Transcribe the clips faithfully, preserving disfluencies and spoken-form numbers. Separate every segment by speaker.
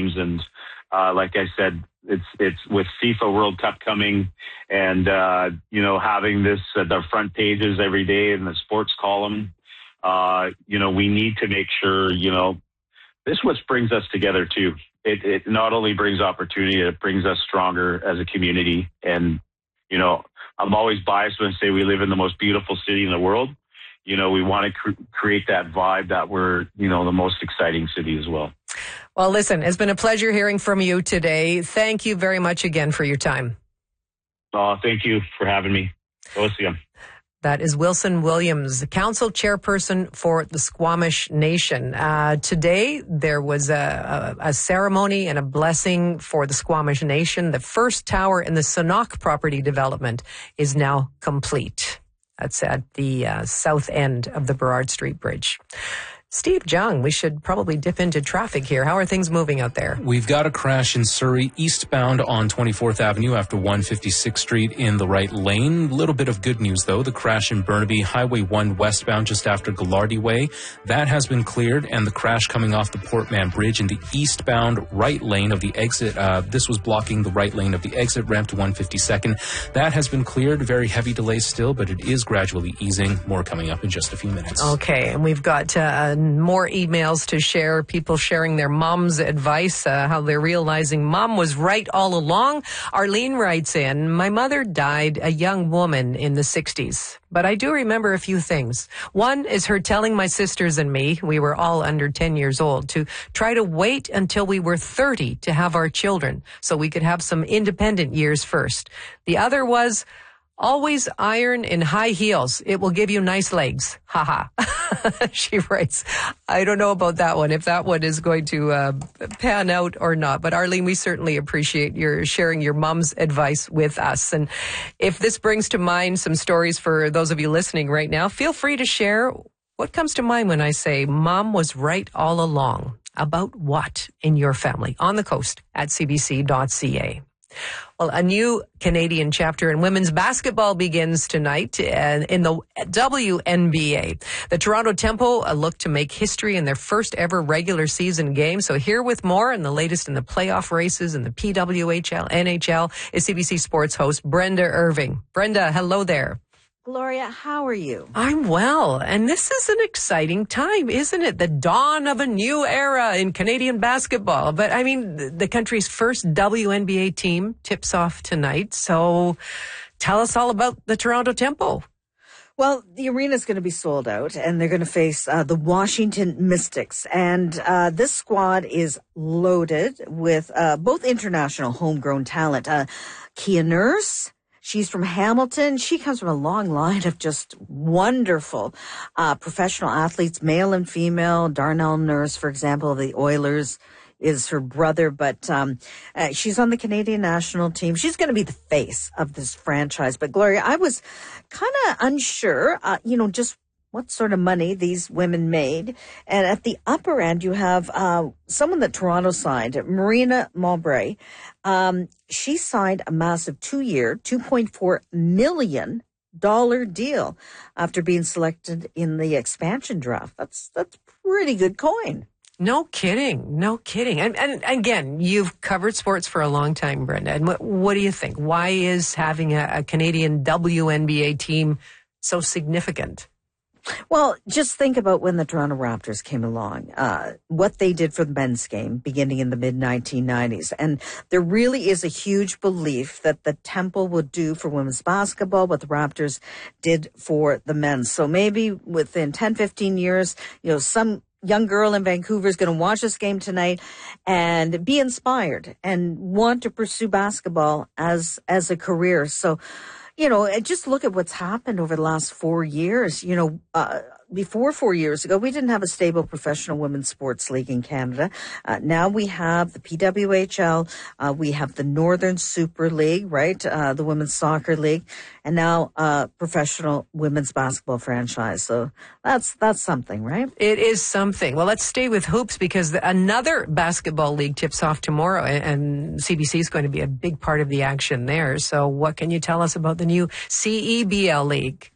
Speaker 1: games. And uh, like I said, it's it's with FIFA World Cup coming, and uh, you know, having this uh, the front pages every day in the sports column. Uh, you know, we need to make sure, you know, this what brings us together too. It, it not only brings opportunity, it brings us stronger as a community. And, you know, I'm always biased when I say we live in the most beautiful city in the world. You know, we want to cr- create that vibe that we're, you know, the most exciting city as well.
Speaker 2: Well, listen, it's been a pleasure hearing from you today. Thank you very much again for your time.
Speaker 1: Oh, thank you for having me. We'll see you.
Speaker 2: That is Wilson Williams, the council chairperson for the Squamish Nation. Uh, today, there was a, a, a ceremony and a blessing for the Squamish Nation. The first tower in the Sanok property development is now complete. That's at the uh, south end of the Burrard Street Bridge. Steve Jung, we should probably dip into traffic here. How are things moving out there?
Speaker 3: We've got a crash in Surrey, eastbound on twenty-fourth Avenue after one fifty-sixth Street in the right lane. Little bit of good news, though. The crash in Burnaby, Highway one westbound just after Gallardi Way. That has been cleared, and the crash coming off the Portman Bridge in the eastbound right lane of the exit. Uh, this was blocking the right lane of the exit ramp to one fifty-second. That has been cleared. Very heavy delays still, but it is gradually easing. More coming up in just a few minutes.
Speaker 2: Okay, and we've got uh, more emails to share, people sharing their mom's advice, uh, how they're realizing mom was right all along. Arlene writes in, my mother died a young woman in the sixties, but I do remember a few things. One is her telling my sisters and me, we were all under ten years old, to try to wait until we were thirty to have our children so we could have some independent years first. The other was, always iron in high heels. It will give you nice legs. Ha ha. She writes, I don't know about that one, if that one is going to uh, pan out or not. But Arlene, we certainly appreciate your sharing your mom's advice with us. And if this brings to mind some stories for those of you listening right now, feel free to share what comes to mind when I say mom was right all along. About what in your family? On the Coast at c b c dot c a. Well, a new Canadian chapter in women's basketball begins tonight in the W N B A. The Toronto Tempo look to make history in their first ever regular season game. So here with more and the latest in the playoff races in the P W H L, N H L is C B C Sports host Brenda Irving. Brenda, hello there.
Speaker 4: Gloria, how are you?
Speaker 2: I'm well. And this is an exciting time, isn't it? The dawn of a new era in Canadian basketball. But I mean, the country's first W N B A team tips off tonight. So tell us all about the Toronto Tempo.
Speaker 4: Well, the arena's going to be sold out, and they're going to face uh, the Washington Mystics. And uh, this squad is loaded with uh, both international homegrown talent. Uh, Kia Nurse. She's from Hamilton. She comes from a long line of just wonderful uh, professional athletes, male and female. Darnell Nurse, for example, of the Oilers, is her brother, but um, uh, she's on the Canadian national team. She's going to be the face of this franchise. But Gloria, I was kind of unsure, uh, you know, just what sort of money these women made. And at the upper end, you have uh, someone that Toronto signed, Marina Mowbray. Um, she signed a massive two-year, two point four million dollars deal after being selected in the expansion draft. That's that's pretty good coin.
Speaker 2: No kidding. No kidding. And, and again, you've covered sports for a long time, Brenda. And what, what do you think? Why is having a, a Canadian W N B A team so significant?
Speaker 4: Well, just think about when the Toronto Raptors came along, uh, what they did for the men's game beginning in the mid nineteen nineties. And there really is a huge belief that the Temple will do for women's basketball what the Raptors did for the men's. So maybe within ten, fifteen years, you know, some young girl in Vancouver is going to watch this game tonight and be inspired and want to pursue basketball as, as a career. So, you know, just look at what's happened over the last four years. You know, uh, before four years ago, we didn't have a stable professional women's sports league in Canada. Uh, now we have the P W H L. Uh, we have the Northern Super League, right? Uh, the Women's Soccer League. And now uh professional women's basketball franchise. So that's that's something, right?
Speaker 2: It is something. Well, let's stay with hoops because the, another basketball league tips off tomorrow, and, and C B C is going to be a big part of the action there. So what can you tell us about the new C E B L League?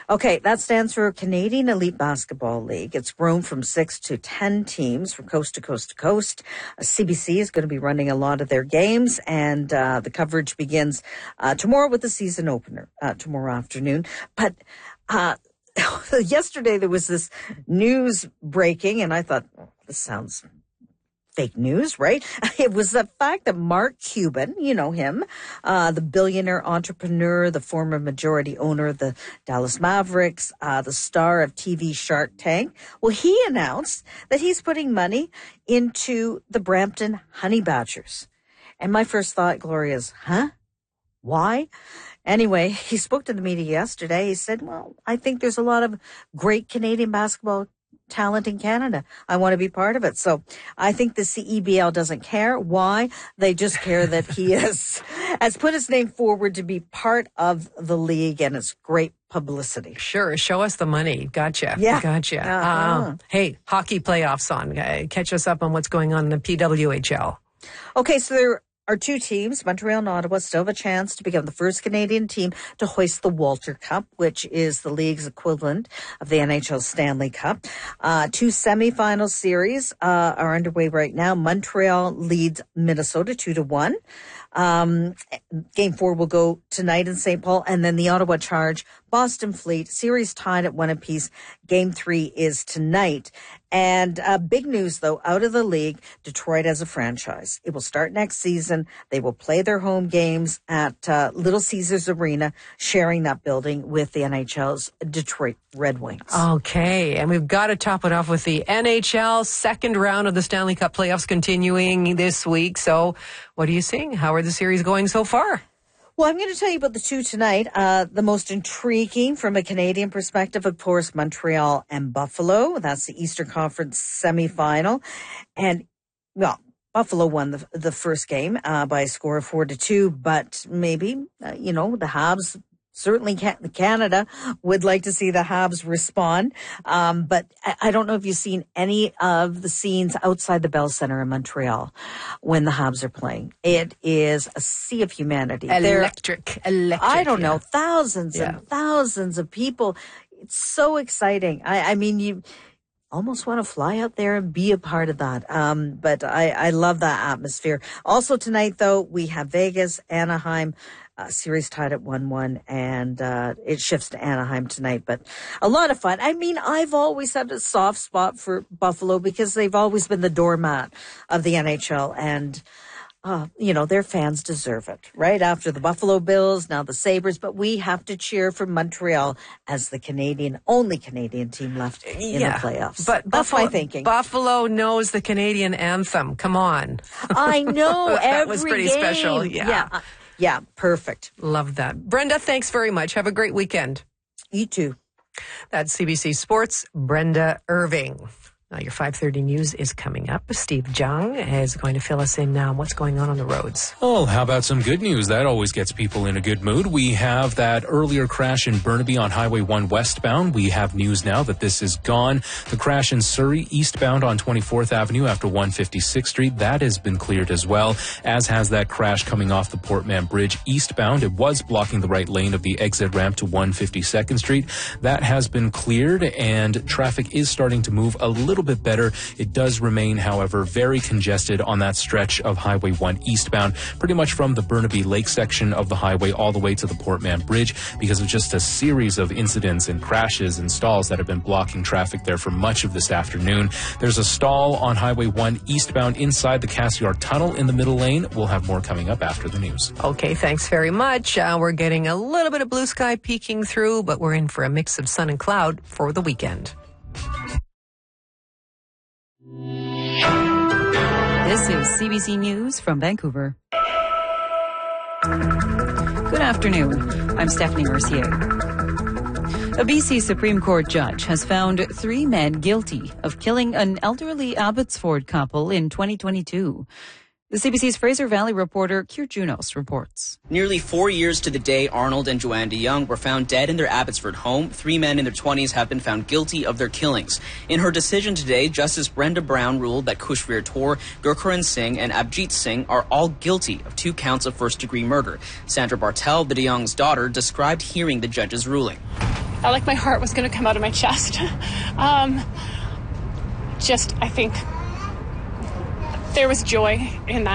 Speaker 4: Okay, that stands for Canadian Elite Basketball League. It's grown from six to ten teams from coast to coast to coast. Uh, C B C is going to be running a lot of their games, and uh, the coverage begins uh, tomorrow with the season opener, uh, tomorrow afternoon. But uh, yesterday there was this news breaking, and I thought, oh, this sounds fake news, right? It was the fact that Mark Cuban, you know him, uh, the billionaire entrepreneur, the former majority owner of the Dallas Mavericks, uh, the star of T V Shark Tank. Well, he announced that he's putting money into the Brampton Honey Badgers. And my first thought, Gloria, is, huh? Why? Anyway, he spoke to the media yesterday. He said, well, I think there's a lot of great Canadian basketball talent in Canada. I want to be part of it. So I think the C E B L doesn't care. Why? They just care that he is, has put his name forward to be part of the league, and it's great publicity.
Speaker 2: Sure. Show us the money. Gotcha.
Speaker 4: Yeah.
Speaker 2: Gotcha.
Speaker 4: Uh-huh.
Speaker 2: Uh, hey, hockey playoffs on. Uh, catch us up on what's going on in the P W H L.
Speaker 4: Okay, so there are two teams, Montreal and Ottawa, still have a chance to become the first Canadian team to hoist the Walter Cup, which is the league's equivalent of the N H L Stanley Cup. Uh, two semifinal series uh, are underway right now. Montreal leads Minnesota two to one. Um, game four will go tonight in Saint Paul, and then the Ottawa Charge, Boston Fleet, series tied at one apiece. Game three is tonight. And uh, big news, though, out of the league, Detroit as a franchise. It will start next season. They will play their home games at uh, Little Caesars Arena, sharing that building with the N H L's Detroit Red Wings.
Speaker 2: Okay, and we've got to top it off with the N H L second round of the Stanley Cup playoffs continuing this week. So what are you seeing? How are the series going so far?
Speaker 4: Well, I'm going to tell you about the two tonight. Uh, the most intriguing from a Canadian perspective, of course, Montreal and Buffalo. That's the Eastern Conference semifinal. And, well, Buffalo won the, the first game uh, by a score of four to two, but maybe, uh, you know, the Habs, certainly Canada would like to see the Habs respond. Um, but I, I don't know if you've seen any of the scenes outside the Bell Center in Montreal when the Habs are playing. It is a sea of humanity.
Speaker 2: Electric.
Speaker 4: They're,
Speaker 2: Electric.
Speaker 4: I don't
Speaker 2: yeah.
Speaker 4: know, thousands yeah. and thousands of people. It's so exciting. I, I mean, you almost want to fly out there and be a part of that. Um, but I, I love that atmosphere. Also tonight, though, we have Vegas, Anaheim, Uh, series tied at one one, and uh, it shifts to Anaheim tonight. But a lot of fun. I mean, I've always had a soft spot for Buffalo because they've always been the doormat of the N H L, and uh, you know, their fans deserve it. Right after the Buffalo Bills, now the Sabres, but we have to cheer for Montreal as the Canadian, only Canadian team left in
Speaker 2: yeah,
Speaker 4: the playoffs.
Speaker 2: But
Speaker 4: that's
Speaker 2: Buffalo,
Speaker 4: my thinking.
Speaker 2: Buffalo knows the Canadian anthem. Come on.
Speaker 4: I know.
Speaker 2: that
Speaker 4: every
Speaker 2: was pretty
Speaker 4: game.
Speaker 2: special. Yeah.
Speaker 4: yeah. Yeah, perfect.
Speaker 2: Love that. Brenda, thanks very much. Have a great weekend.
Speaker 4: You too.
Speaker 2: That's C B C Sports' Brenda Irving. Now, your five thirty news is coming up. Steve Jung is going to fill us in now on what's going on on the roads.
Speaker 3: Oh, how about some good news? That always gets people in a good mood. We have that earlier crash in Burnaby on Highway one westbound. We have news now that this is gone. The crash in Surrey eastbound on twenty-fourth Avenue after one fifty-sixth Street, that has been cleared as well, as has that crash coming off the Portman Bridge eastbound. It was blocking the right lane of the exit ramp to one fifty-second Street. That has been cleared, and traffic is starting to move a little bit better. It does remain, however, very congested on that stretch of Highway one eastbound, pretty much from the Burnaby Lake section of the highway all the way to the Portman Bridge, because of just a series of incidents and crashes and stalls that have been blocking traffic there for much of this afternoon. There's a stall on Highway one eastbound inside the Cassiar Tunnel in the middle lane. We'll have more coming up after the news.
Speaker 2: Okay, thanks very much. Uh, we're getting a little bit of blue sky peeking through, but we're in for a mix of sun and cloud for the weekend.
Speaker 5: This is C B C News from Vancouver. Good afternoon. I'm Stephanie Mercier. A B C Supreme Court judge has found three men guilty of killing an elderly Abbotsford couple in twenty twenty-two. The C B C's Fraser Valley reporter Keir Junos reports.
Speaker 6: Nearly four years to the day Arnold and Joanne DeYoung were found dead in their Abbotsford home, three men in their twenties have been found guilty of their killings. In her decision today, Justice Brenda Brown ruled that Kushveer Kaur, Gurcharan Singh, and Abjit Singh are all guilty of two counts of first-degree murder. Sandra Bartel, the DeYoung's daughter, described hearing the judge's ruling.
Speaker 7: felt like my heart was going to come out of my chest. um, just, I think there was joy in that.